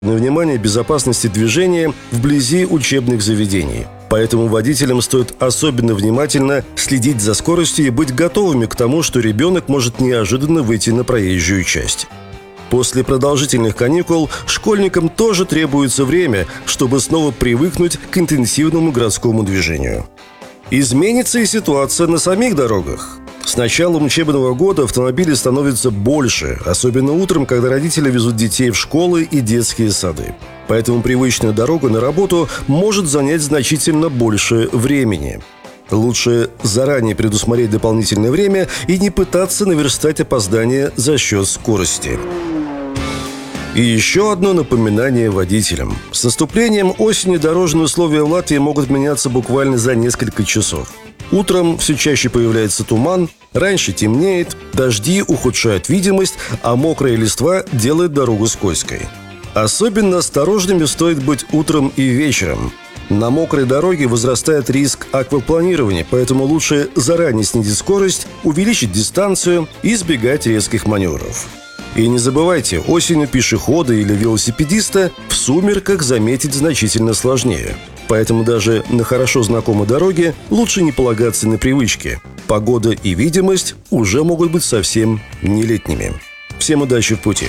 Внимание безопасности движения вблизи учебных заведений. Поэтому водителям стоит особенно внимательно следить за скоростью и быть готовыми к тому, что ребенок может неожиданно выйти на проезжую часть. После продолжительных каникул школьникам тоже требуется время, чтобы снова привыкнуть к интенсивному городскому движению. Изменится и ситуация на самих дорогах. С началом учебного года автомобилей становится больше, особенно утром, когда родители везут детей в школы и детские сады. Поэтому привычная дорога на работу может занять значительно больше времени. Лучше заранее предусмотреть дополнительное время и не пытаться наверстать опоздание за счет скорости. И еще одно напоминание водителям. С наступлением осени дорожные условия в Латвии могут меняться буквально за несколько часов. Утром все чаще появляется туман, раньше темнеет, дожди ухудшают видимость, а мокрая листва делает дорогу скользкой. Особенно осторожными стоит быть утром и вечером. На мокрой дороге возрастает риск аквапланирования, поэтому лучше заранее снизить скорость, увеличить дистанцию и избегать резких маневров. И не забывайте, осенью пешехода или велосипедиста в сумерках заметить значительно сложнее. Поэтому даже на хорошо знакомой дороге лучше не полагаться на привычки. Погода и видимость уже могут быть совсем не летними. Всем удачи в пути!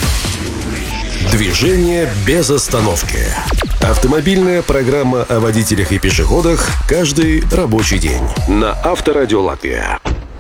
Движение без остановки. Автомобильная программа о водителях и пешеходах каждый рабочий день. На Авторадио Латвия.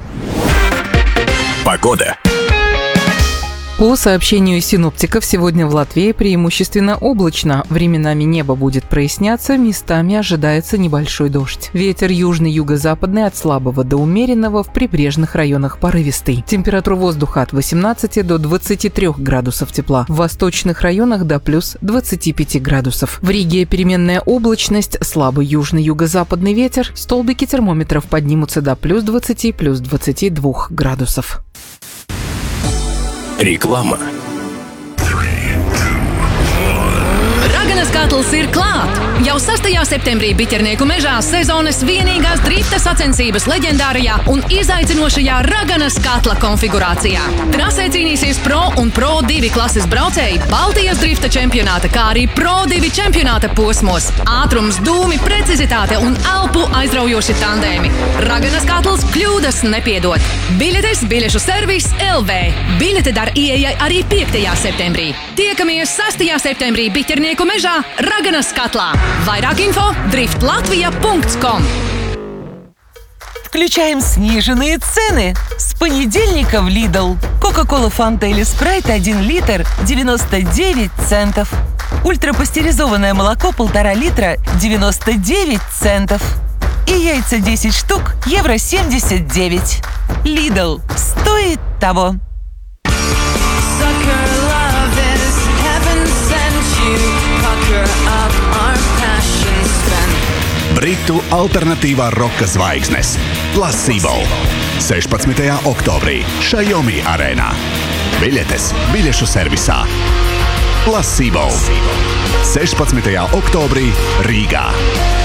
Погода. По сообщению синоптиков, сегодня в Латвии преимущественно облачно. Временами небо будет проясняться, местами ожидается небольшой дождь. Ветер южный, юго-западный от слабого до умеренного, в прибрежных районах порывистый. Температура воздуха от 18 до 23 градусов тепла. В восточных районах до плюс 25 градусов. В Риге переменная облачность, слабый южный, юго-западный ветер. Столбики термометров поднимутся до плюс 20, плюс 22 градусов. Реклама. Raganas katls ir klāt! Jau 6. septembrī Biķernieku mežā sezonas vienīgās drifta sacensības leģendārajā un izaicinošajā Raganas katla konfigurācijā. Trasē cīnīsies Pro un Pro 2 klases braucēji Baltijas drifta čempionāta, kā arī Pro 2 čempionāta posmos. Ātrums, dūmi, precizitāte un elpu aizraujoši tandēmi. Raganas katls kļūdas nepiedod. Biļetes biļešu servis LV. Biļete dar ieejai arī 5. septembrī. Tiekamies 6. septembrī Biķernieku mežā Raganas katlā. Vairāk info driftlatvia.com. Включаем сниженные цены. С понедельника в Lidl. Кока-кола Фанта или Спрайт 1 литр 99 центов. Ультрапастеризованное молоко 1,5 литра 99 центов. И яйца 10 штук евро 79. Lidl. Стоит того. Britu alternatīvā roka zvaigznes Placebo 16. oktobrī Xiaomi arēnā. Biļetes biļešu servisā. Placebo 16. oktobrī Rīgā.